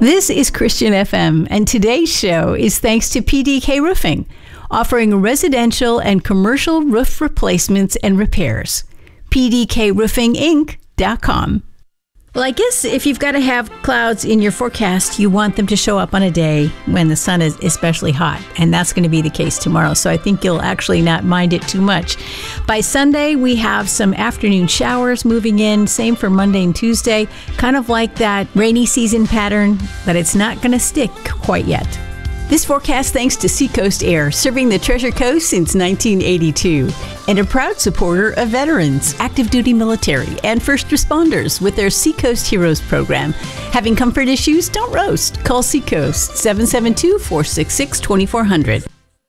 This is Christian FM, and today's show is thanks to PDK Roofing, offering residential and commercial roof replacements and repairs. PDKRoofingInc.com. Well, I guess if you've got to have clouds in your forecast, you want them to show up on a day when the sun is especially hot, and that's going to be the case tomorrow. So I think you'll actually not mind it too much. By Sunday, we have some afternoon showers moving in. Same for Monday and Tuesday. Kind of like that rainy season pattern, but it's not going to stick quite yet. This forecast thanks to Seacoast Air, serving the Treasure Coast since 1982, and a proud supporter of veterans, active duty military, and first responders with their Seacoast Heroes program. Having comfort issues? Don't roast. Call Seacoast 772-466-2400.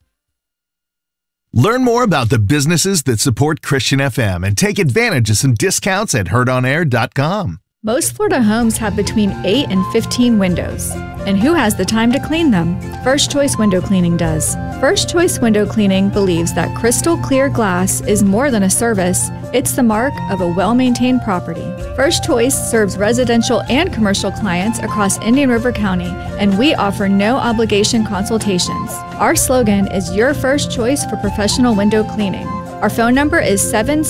Learn more about the businesses that support Christian FM and take advantage of some discounts at heardonair.com. Most Florida homes have between 8 and 15 windows. And who has the time to clean them? First Choice Window Cleaning does. First Choice Window Cleaning believes that crystal clear glass is more than a service, it's the mark of a well-maintained property. First Choice serves residential and commercial clients across Indian River County, and we offer no obligation consultations. Our slogan is your first choice for professional window cleaning. Our phone number is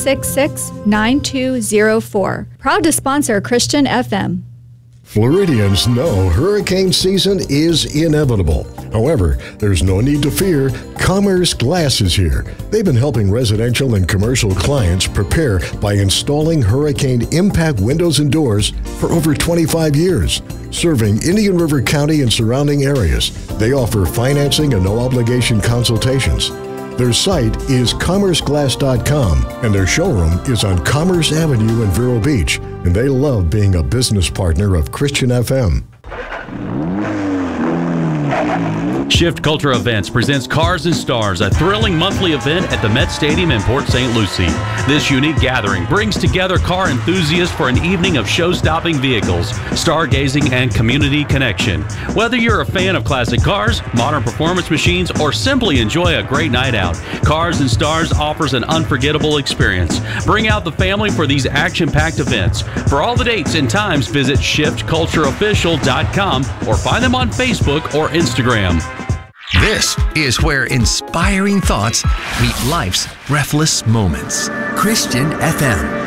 766-9204. Proud to sponsor Christian FM. Floridians know hurricane season is inevitable. However, there's no need to fear. Commerce Glass is here. They've been helping residential and commercial clients prepare by installing hurricane impact windows and doors for over 25 years. Serving Indian River County and surrounding areas, they offer financing and no obligation consultations. Their site is commerceglass.com, and their showroom is on Commerce Avenue in Vero Beach, and they love being a business partner of Christian FM. Shift Culture Events presents Cars and Stars, a thrilling monthly event at the Met Stadium in Port St. Lucie. This unique gathering brings together car enthusiasts for an evening of show-stopping vehicles, stargazing, and community connection. Whether you're a fan of classic cars, modern performance machines, or simply enjoy a great night out, Cars and Stars offers an unforgettable experience. Bring out the family for these action-packed events. For all the dates and times, visit shiftcultureofficial.com or find them on Facebook or Instagram. This is where inspiring thoughts meet life's breathless moments. Christian FM.